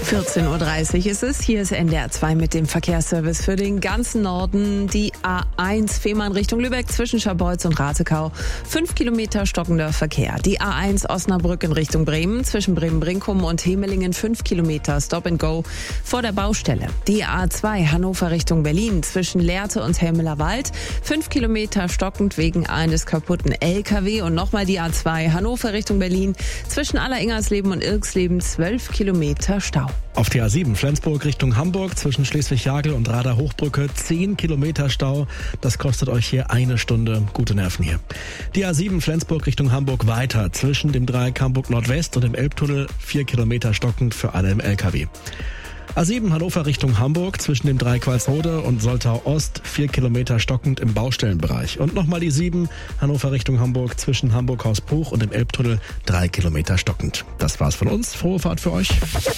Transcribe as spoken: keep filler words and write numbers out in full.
vierzehn Uhr dreißig ist es. Hier ist N D R zwei mit dem Verkehrsservice für den ganzen Norden. Die A eins Fehmarn Richtung Lübeck zwischen Scharbeutz und Ratekau. Fünf Kilometer stockender Verkehr. Die A eins Osnabrück in Richtung Bremen zwischen Bremen-Brinkum und Hemelingen. Fünf Kilometer Stop and Go vor der Baustelle. Die A zwei Hannover Richtung Berlin zwischen Lehrte und Helmeler Wald. Fünf Kilometer stockend wegen eines kaputten L K W. Und nochmal die A zwei Hannover Richtung Berlin zwischen Aller-Ingersleben und Irksleben. Zwölf Kilometer Stau. Auf der A sieben Flensburg Richtung Hamburg zwischen Schleswig-Jagel und Rader Hochbrücke zehn Kilometer Stau. Das kostet euch hier eine Stunde. Gute Nerven hier. Die A sieben Flensburg Richtung Hamburg weiter zwischen dem Dreieck Hamburg Nordwest und dem Elbtunnel. vier Kilometer stockend für alle im L K W. A sieben Hannover Richtung Hamburg zwischen dem Dreieck Walsrode und Soltau Ost. vier Kilometer stockend im Baustellenbereich. Und nochmal die sieben Hannover Richtung Hamburg zwischen Hamburg-Hausbruch und dem Elbtunnel. drei Kilometer stockend. Das war's von uns. Frohe Fahrt für euch.